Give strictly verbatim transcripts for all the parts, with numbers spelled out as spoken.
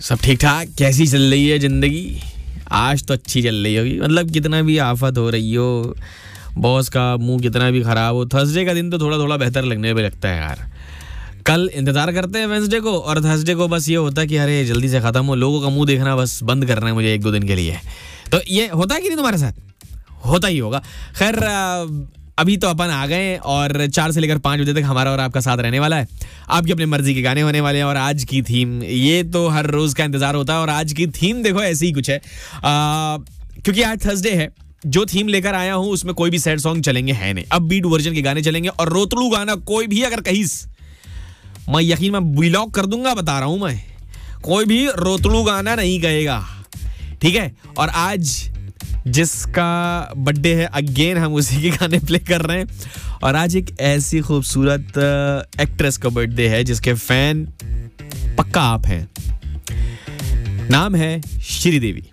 सब ठीक ठाक? कैसी चल रही है जिंदगी? आज तो अच्छी चल रही होगी, मतलब कितना भी आफत हो रही हो, बॉस का मुंह कितना भी खराब हो, थर्सडे का दिन तो थोड़ा थोड़ा बेहतर लगने पे लगता है यार। कल इंतजार करते हैं वेंसडे को, और थर्सडे को बस ये होता है कि अरे जल्दी से खत्म हो, लोगों का मुंह देखना बस बंद करना है मुझे एक दो दिन के लिए। तो ये होता है कि नहीं तुम्हारे साथ? होता ही होगा। खैर अभी तो अपन आ गए और चार से लेकर पाँच बजे तक हमारा और आपका साथ रहने वाला है। आपकी अपनी मर्जी के गाने होने वाले हैं और आज की थीम, ये तो हर रोज का इंतजार होता है और आज की थीम देखो ऐसी ही कुछ है। आ, क्योंकि आज थर्सडे है, जो थीम लेकर आया हूं उसमें कोई भी सैड सॉन्ग चलेंगे है नहीं, अब बीट वर्जन के गाने चलेंगे और रोतलू गाना कोई भी अगर कहीं, मैं यकीन मैं ब्लॉक कर दूंगा, बता रहा हूं मैं, कोई भी रोतलू गाना नहीं गाएगा, ठीक है। और आज जिसका बर्थडे है अगेन हम उसी के गाने प्ले कर रहे हैं, और आज एक ऐसी खूबसूरत एक्ट्रेस का बर्थडे है जिसके फैन पक्का आप हैं। नाम है श्रीदेवी।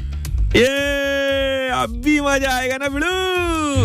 ये अब भी मजा आएगा ना बिड़ू।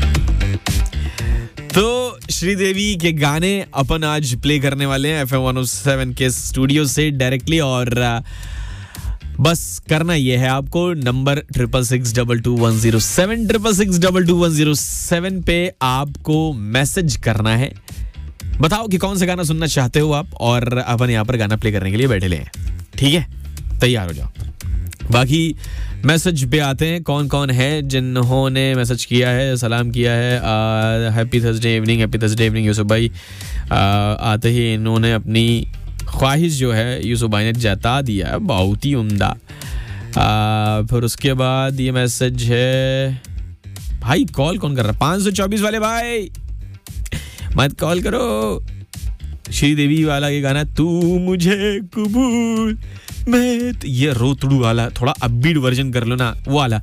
तो श्रीदेवी के गाने अपन आज प्ले करने वाले हैं F M one O seven के स्टूडियो से डायरेक्टली, और बस करना यह है आपको, number triple six double two one zero seven triple six double two one zero seven पे आपको मैसेज करना है। बताओ कि कौन सा गाना सुनना चाहते हो आप, और अपन यहाँ पर गाना प्ले करने के लिए बैठे ले हैं, ठीक है? तैयार हो जाओ। बाकी मैसेज पे आते हैं, कौन कौन है जिन्होंने मैसेज किया है, सलाम किया है। Happy Thursday evening, happy Thursday evening Yusuf भाई। आ, आते ही इन्होंने अपनी ख्वाहिश जो है यूसुफ भाई ने जता दिया है, बहुत ही उम्दा। फिर उसके बाद ये मैसेज है, भाई कॉल कौन कर रहा है? पाँच सौ चौबीस वाले भाई मत कॉल करो। श्रीदेवी वाला ये गाना, तू मुझे कबूल, मैं ये रोतड़ू वाला, थोड़ा अपबीट वर्जन कर लो ना, वो वाला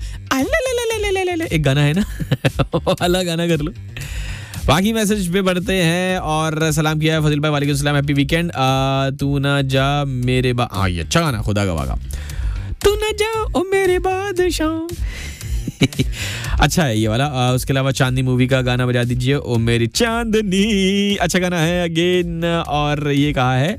एक गाना है ना वाला गाना कर लो। बाकी मैसेज पे बढ़ते हैं, और सलाम किया है फजील भाई, वालेकुम सलाम, हैप्पी वीकेंड। तू ना जा मेरे बा, हाँ ये अच्छा गाना, खुदा का वागा, तू ना जा ओ मेरे बादशाह अच्छा है ये वाला। आ, उसके अलावा चांदनी मूवी का गाना बजा दीजिए, ओ मेरी चांदनी, अच्छा गाना है अगेन। और ये कहा है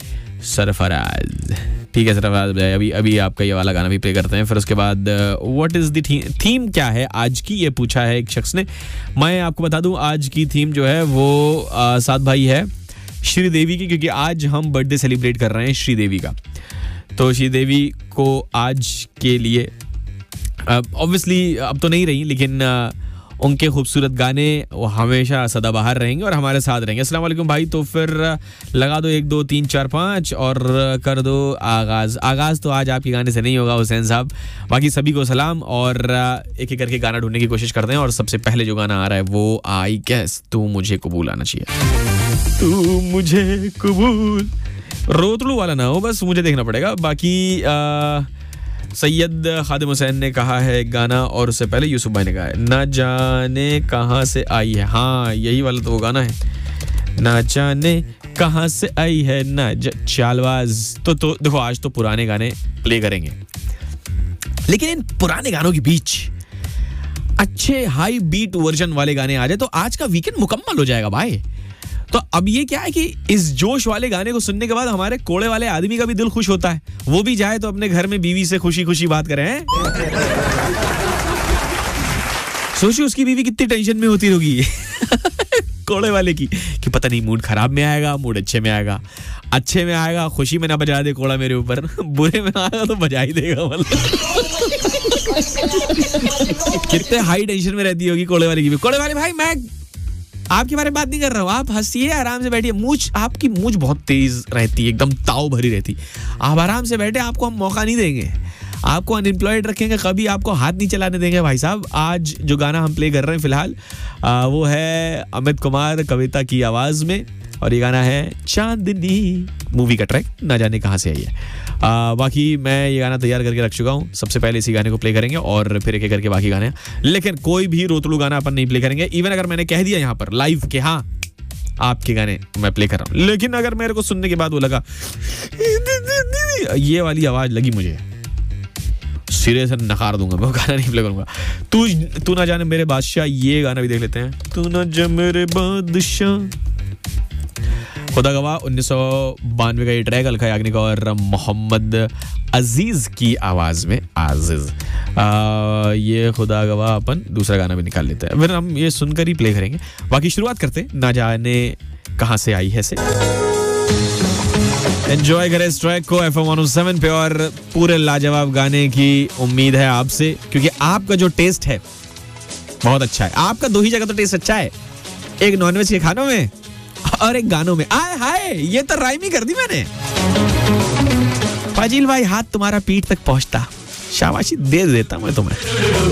सरफराज, ठीक है सरफराज, अभी अभी आपका ये वाला गाना भी प्ले करते हैं। फिर उसके बाद व्हाट इज द थीम, क्या है आज की, ये पूछा है एक शख्स ने। मैं आपको बता दूं आज की थीम जो है वो आ, साथ भाई है श्रीदेवी की, क्योंकि आज हम बर्थडे सेलिब्रेट कर रहे हैं श्रीदेवी का। तो श्रीदेवी को आज के लिए ऑब्वियसली अब तो नहीं रही, लेकिन आ, उनके खूबसूरत गाने वो हमेशा सदाबहार रहेंगे और हमारे साथ रहेंगे। अस्सलाम वालेकुम भाई, तो फिर लगा दो एक दो तीन चार पाँच और कर दो आगाज़। आगाज़ तो आज आपके गाने से नहीं होगा हुसैन साहब। बाकी सभी को सलाम, और एक एक करके गाना ढूंढने की कोशिश करते हैं। और सबसे पहले जो गाना आ रहा है वो आई गेस तू मुझे कबूल आना चाहिए। तू मुझे कबूल, रोतलू वाला ना हो, बस मुझे देखना पड़ेगा। बाकी आ, सैयद खादिम हुसैन ने कहा है गाना, और उससे पहले यूसुफ भाई ने कहा है ना जाने कहाँ से आई है। हाँ यही वाला तो वो गाना है, ना जाने कहाँ से आई है ना चालवाज। तो तो देखो आज तो पुराने गाने प्ले करेंगे, लेकिन इन पुराने गानों के बीच अच्छे हाई बीट वर्जन वाले गाने आ जाए तो आज का वीकेंड मुकम्मल हो जाएगा भाई। तो अब ये क्या है कि इस जोश वाले गाने को सुनने के बाद हमारे कोड़े वाले आदमी का भी दिल खुश होता है, वो भी जाए तो अपने घर में बीवी से खुशी खुशी बात करें हैं? सोचिए उसकी बीवी कितनी टेंशन में होती होगी कोड़े वाले की, कि पता नहीं मूड खराब में आएगा, मूड अच्छे में आएगा, अच्छे में आएगा खुशी में ना बजा दे कोड़ा मेरे ऊपर, बुरे में आएगा तो बजा ही देगा मतलब कितने हाई टेंशन में रहती होगी कोड़े वाले की भी। कोड़े वाले भाई मैं आपके बारे में बात नहीं कर रहा हूँ, आप हंसिए आराम से बैठिए। मूंछ, आपकी मूंछ बहुत तेज रहती है, एकदम ताव भरी रहती, आप आराम से बैठे, आपको हम मौका नहीं देंगे, आपको अनएम्प्लॉयड रखेंगे, कभी आपको हाथ नहीं चलाने देंगे भाई साहब। आज जो गाना हम प्ले कर रहे हैं फिलहाल आ, वो है अमित कुमार कविता की आवाज में, और ये गाना है चांदनी मूवी का ट्रैक, ना जाने कहाँ से आई है। आ, बाकी मैं ये गाना तैयार करके रख चुका हूँ, सबसे पहले इसी गाने को प्ले करेंगे और फिर एक एक करके बाकी गाने, लेकिन कोई भी रोतलू गाना अपन नहीं प्ले करेंगे। इवन अगर मैंने कह दिया यहाँ पर लाइव के हाँ आपके गाने मैं प्ले कर रहा हूँ, लेकिन अगर मेरे को सुनने के बाद वो लगा ये वाली आवाज लगी मुझे, सिरे से नकार दूंगा, मैं गाना नहीं प्ले करूंगा। तू तू ना जाने मेरे बादशाह, ये गाना भी देख लेते हैं। तू ना जा मेरे बादशाह, खुदा गवाह उन्नीस सौ बानवे का ये ट्रैक अलका याग्निक और मोहम्मद अजीज की आवाज में आजिज। आ, ये खुदा गवाह अपन दूसरा गाना भी निकाल लेते हैं, फिर हम ये सुनकर ही प्ले करेंगे। बाकी शुरुआत करते हैं ना जाने कहां से आई है से। एंजॉय करें इस ट्रैक को F M one O seven पे और पूरे लाजवाब गाने की उम्मीद है आपसे, क्योंकि आपका जो टेस्ट है बहुत अच्छा है। आपका दो ही जगह तो टेस्ट अच्छा है, एक नॉनवेज के खानों में और एक गानों में। आए हाय, ये तो राइम ही कर दी मैंने। फाजिल भाई, हाथ तुम्हारा पीठ तक पहुंचता, शाबाशी दे देता मैं तुम्हें।